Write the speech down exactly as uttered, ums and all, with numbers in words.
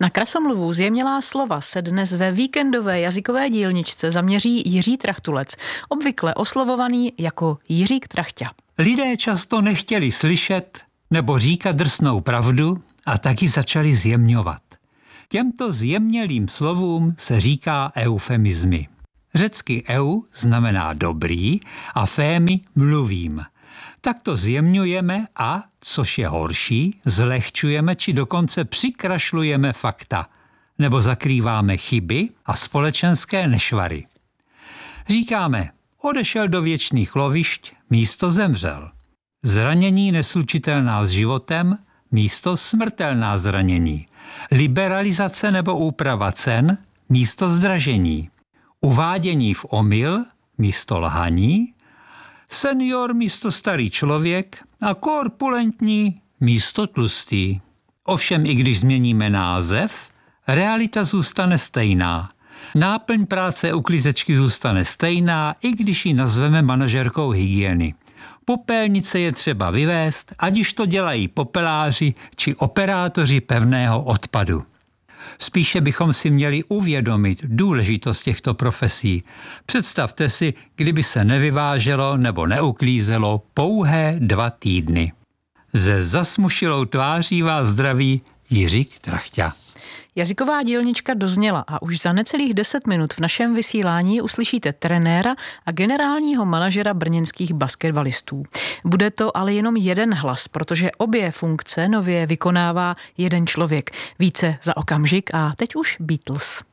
Na krasomluvu zjemnělá slova se dnes ve víkendové jazykové dílničce zaměří Jiří Trachtulec, obvykle oslovovaný jako Jiřík Trachťa. Lidé často nechtěli slyšet nebo říkat drsnou pravdu a taky začali zjemňovat. Těmto zjemnělým slovům se říká eufemizmy. Řecky eu znamená dobrý a fémy mluvím. Takto zjemňujeme a, což je horší, zlehčujeme či dokonce přikrašlujeme fakta, nebo zakrýváme chyby a společenské nešvary. Říkáme, odešel do věčných lovišť, místo zemřel. Zranění neslučitelná s životem, místo smrtelná zranění. Liberalizace nebo úprava cen, místo zdražení. Uvádění v omyl, místo lhaní. Senior místo starý člověk a korpulentní místo tlustý. Ovšem i když změníme název, realita zůstane stejná. Náplň práce uklízečky zůstane stejná, i když ji nazveme manažerkou hygieny. Popelnice je třeba vyvést, ať již to dělají popeláři či operátoři pevného odpadu. Spíše bychom si měli uvědomit důležitost těchto profesí. Představte si, kdyby se nevyváželo nebo neuklízelo pouhé dva týdny. Se zasmušilou tváří vás zdraví Jiřík Trachťa. Jazyková dílnička dozněla a už za necelých deset minut v našem vysílání uslyšíte trenéra a generálního manažera brněnských basketbalistů. Bude to ale jenom jeden hlas, protože obě funkce nově vykonává jeden člověk. Více za okamžik a teď už Beatles.